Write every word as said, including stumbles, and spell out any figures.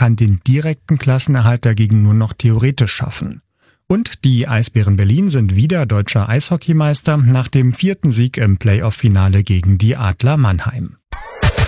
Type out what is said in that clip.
kann den direkten Klassenerhalt dagegen nur noch theoretisch schaffen. Und die Eisbären Berlin sind wieder deutscher Eishockeymeister nach dem vierten Sieg im Playoff-Finale gegen die Adler Mannheim.